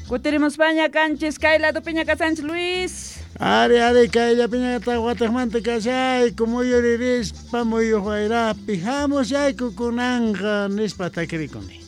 Kutiremos España canchis Kaila do Piña Casanch Luis. Are Kaila Piña Guatemante Casay, como yo iris, pamo yo juaira, pijamos ya kukunanga nispatakiricone.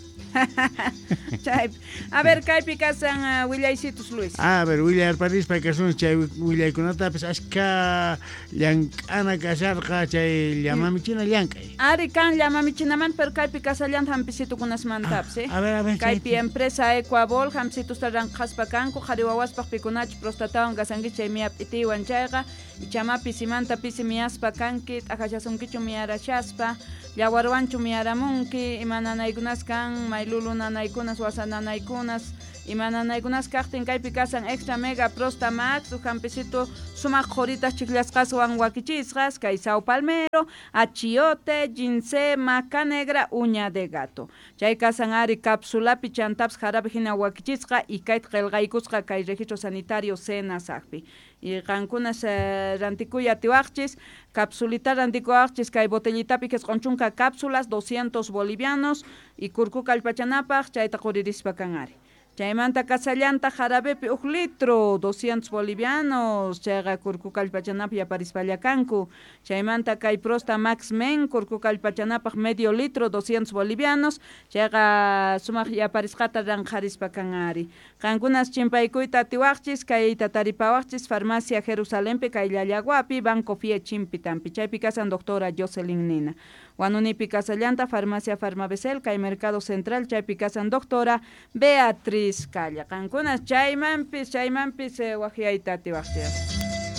A ver, ¿qué picasan Willaycitos Luis? A ver, Willar París para que son chay Willay kunata pues aska ana casarqa chay llamami china llankay. Ari kan llamami chinaman pero kay picasa llant hampisito kunas mantap, ¿sí? A ver. Kay pi empresa Ecuabol hamsitos tarranqaspa kanku qhariwawaspaq pikunach prostatawan kasanki chay miap itiwan chayqa ichamapi simanta pisi miaspa kanki ajachasunkichu miarachaspa yawarwanchu miaramunki imananaykunas kan maylulu nanaykunas wasa nanaykunas imananaykunas kaqtin kaypi kasan extra mega prosta max uhampisito sumaq qhoritas chiklasqaswan wakichisqas kay Sao Palmero, achiote, ginseng, maca negra, uña de gato. Chay kasan ari cápsulapi chantaps jarabe hina wakichisqa y kayt qelqaykusqa kay registro sanitario senasaqpi. Y qankunas rantikuya tiwaqchis, capsulita rantikuwaqchis kay botellitapi qonchunqa cápsulas 200 bolivianos y kurkuqa alpachanapaq chayta quririspa kanari. Chaymanta kasallanta jarabepi 1 litro 200 bolivianos chayqa kurkuqa alpachanapi yaparispallakanku. Chaymanta kay prosta max men kurkuqa alpachanapaq medio litro 200 bolivianos chayqa sumaq yaparisqata ranqarispa kanari. Qankunas chimpaykuyta tiwaqchis kay tataripawaqchis farmacia Jerusalempi kay Llallaguapi Banco Fie Chimpitampi chaypi kasan doctora Jocelyn Nina. Wanunipi kasallanta farmacia Farmabesel kay Mercado Central chaypi kasan doctora Beatriz Calla. Qankunas chaymanpis wajiayta tiwaqchis.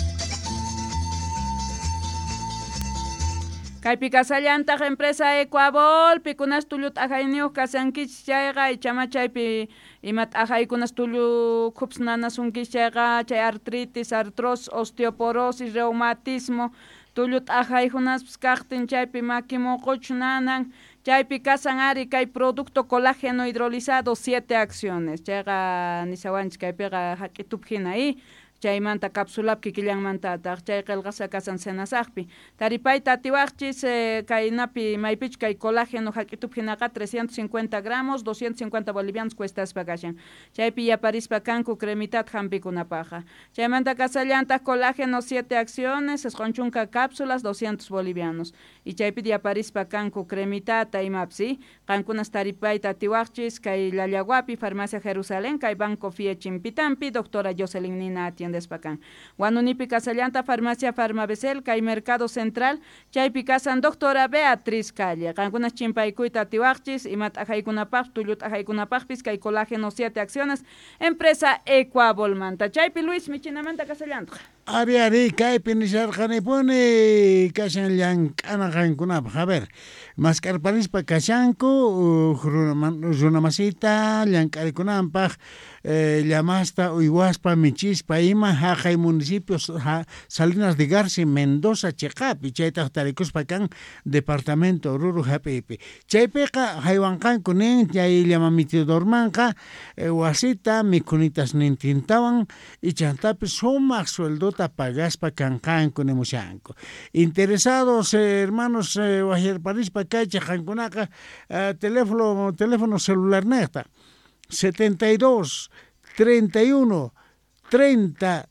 Kaypi kasallanta empresa Ecuabol pikunas tullut ajayniuq kasankich chayqa ichama chaypi imat ajaykunas tullu khupsnanasunkish chayqa chay artritis, artrosis, osteoporosis, reumatismo tullut ajaykunaspis kaqtin chaypi makimuquchu nanan chaypi kasan ari kay producto colágeno hidrolizado 7 acciones chayqa nisawanchik kaypiqa haq'ituphina chaymanta capsulapki killanmanta chay qelqasa kasan senasaqpi taripayta tiwaqchis kaynapi maypich kay colágeno haq'ituphinaqa 350 gramos 250 bolivianos cuestaspa kashan chaypi yaparispa kanku cremitat hampikunapaqa chaymanta kasallanta colágeno 7 acciones esqonchunka cápsulas 200 bolivianos y chaypi yaparispa kanku cremitata imapsi qankunas taripayta tiwaqchis kay Llallaguapi farmacia Jerusalén kay Banco Fie Chimpitampi doctora Jocelyn Nina despacan. Wanunipi kasallanta farmacia Farmabesel kay Mercado Central chaypi kasan doctora Beatriz Calle. Qankunas chimpaykuyta tiwaqchis imat ajaykunapaq tullut ajaykunapaqpis kay colágeno 7 acciones empresa Ecuabolmanta. Chaypi Luis michinamanta kasallanta. Ari kaypi nisharqanipuni kashan llank'ana qankunapaq. A ver, maskarparispa kashanku runamasita llank'arikunanpaq llamasta uywaspa michispa ima haqay municipios Salinas de García Mendoza chiqapi chaytaq tarikuspa kan departamento ruru hapipi chaypiqa haywanqanku nin chay llamamitidormanqa wasita mikunitas nintintawan ichantapis sumaq sueldota pagaspa kanqanku nimushanku interesados hermanos wajirparispa kaychaq qankunaqa teléfono celular neta 72 31 30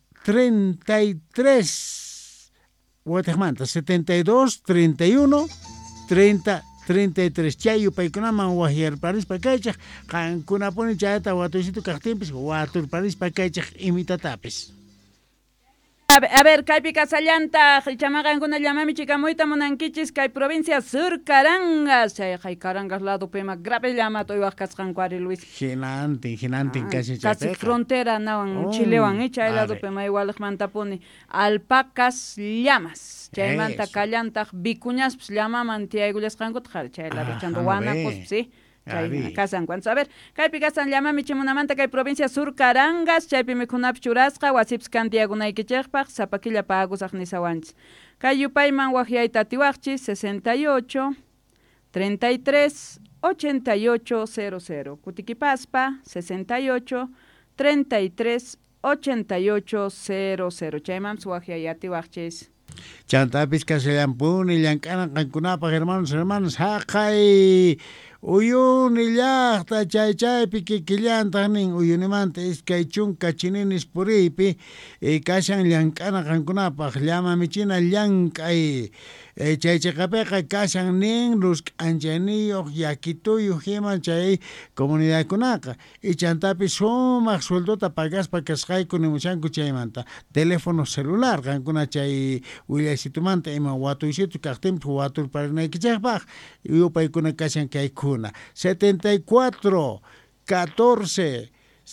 33 Guatemala 72 31 30 33 chayu paykunaman wahyar paris pakaychaq qankunapuni chayta watuysito kaqtinpis watur paris pakaychaq imitatapis. A ver, kaypi kasallanta chamaqankuna llamami chikamuyta munankichis kay provincia Sur Carangas chay Carangas lado pema grave llama toywaq kasqanku ari Luis hinantin kasi casi frontera nawan Chilewan chay lado pema igualmantapuni alpacas llamas chaymanta kallantaq vicuñaspis llamaman tiyaygullasqankutaq chay lado chando wanakos sí Casan cuantos. A ver, kaypi kasan llamami chimunamanta kay provincia Sur Carangas, chaypi mikhunapi churasqa, wasips kantiagunaykichikpaq, zapakilla pagusaq nisawanchis. Kay yupayman wahyayta tiwaqchis 68 33 88 00. Kutikipaspa 68 33 88 00. Chaymams wahyaya tiwaqchis. Chantapis kasallampuni llank'ana qankunapaq hermanos haqay uyuni llaqta chaypi kikillantaqnin uyunimanta iskay chunka chininis puriypi kashan llank'ana qankunapaq llamamichina llank'ay chaychaqapiqa kashan ninlus k'anchaniyuq yakituyuq himan chay comunidadkunaqa ichantapi sumaq sueldota pagaspa kasqayku nimushanku chaymanta teléfono celular qankuna chay willaysitumanta ima watuysitu kaqtinpi waturparinaykichaqpaq yupaykuna kashan kaykuna 74 14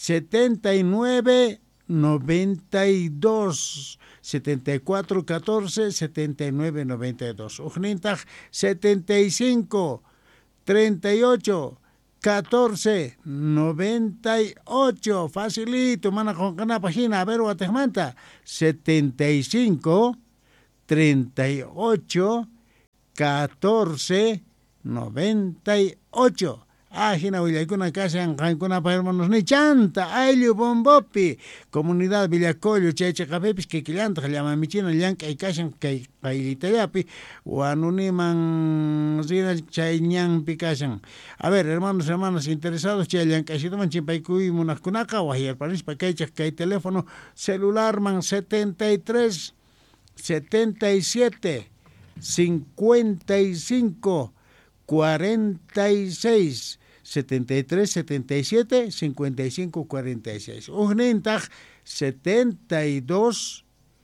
79 92 74 14 79 92 Ujnintaj 75 38 14 98 facilito mana qonqana página a ver Guatemala 75 38 14 98 Ajina Villaykuna kashan qankuna hermanos ni chanta ayllu bombopi comunidad Villacollo chaychaqapipis kikillantaq llamamichina llank'ay kashan kay qaylitallapi wanuniman rina chay ñanpi kashan. A ver, hermanos interesados chay llank'ayshitaman chimpaykuy munaqkunaqa wahyarparispa kaychaq kay teléfono celularman 73 77 55 46 73 77 55 46 Ujnintaj 72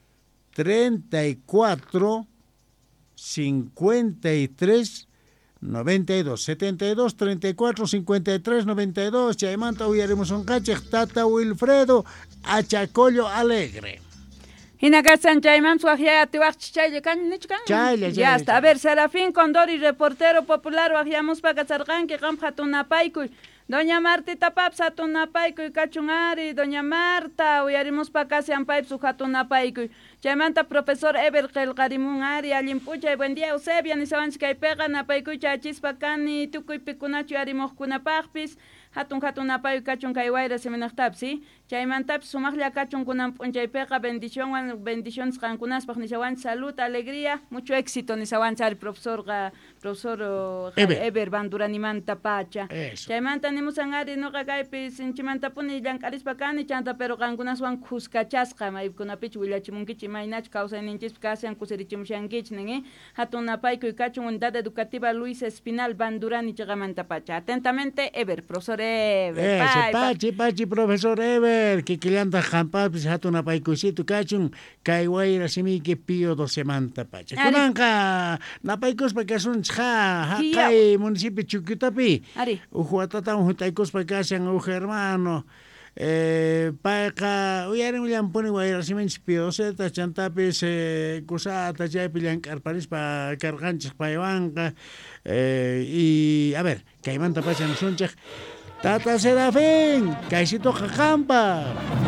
34 53 92 72 34 53 92 chaymanta uyaremos un kachek Tata Wilfredo Achacollo Alegre. Hinagasan chayman suajiati waqchaylle kan nichkan. Ya está. A ver, Serafín Condori, reportero popular, wajiamus pagasarqanki qam hatunapaykuy. Doña Martita Paps hatunapaykuy kachungari, Doña Marta, uyarimus pakasi ampayp su hatunapaykuy. Chaymanta profesor Eber qelqarimungari allimpuchay, buen día Eusebia, nisawanchik kaypiqa napaykuy chachispa kani tukuy pikunachu yarimuqkunapaqpis. Hatun apayuy kachun kay wayra seminaqtapsi chaymantapis sumaqlla kachun kunan p'unchaypiqa bendiciones qankunaspaq nisawanchik salud, alegría, mucho éxito nisawanchari profesor Eber Banduranimanta pacha. Chaymanta nimusanari nuqa kaypi sinchimantapuni llank'arispa kani chanta pero qankunaswan kuskachasqa maykunapichu willachimunkichik maynachu kawsayninchis kasian kusirichimushankich nin hatun apaykuy kachun unidad educativa Luis Espinal Bandurani chiqamanta pacha. Atentamente Eber, profesor Pachi, profesor Eber, que llanta jampapis hatuna paikusitu kachun, kaiwaira simiki pío 12 manta pacha. Kunanka, napaikus pa kasun kai municipio Chuquitapi. Ujuatata ujutaikus pa kasan hermano. Paika uyarin llampuni waira simiki pío 12 chantapis kusata chaypilan karparis pa karganchis paiwanka. Y a ver, kaimanta pacha nusunchak. Tata Serafín, Caicito Jacampa.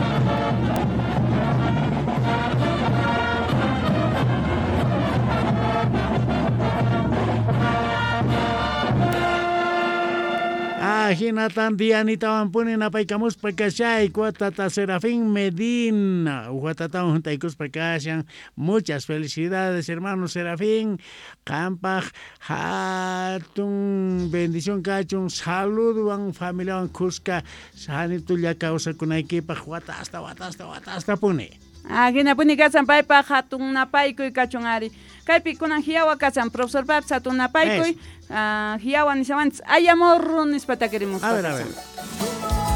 Hinatan Dianita Wampuni Napaykamus Pakashay, Tata Serafín Medina, Uhuatata Juntaikus Pakashan. Muchas felicidades, hermano Serafín. Campaj, Hatun, bendición Cachun, salud, familia Cusca, Sanitulia causa con equipa, Watasta Pune. Agina puni kasan paipa hatun napaykuy kachungari. Kaypi kunan hiyawa kasan profesor Paps hatun napaykuy hiyawa nisawanchis ayamorru nispata queremos. A ver.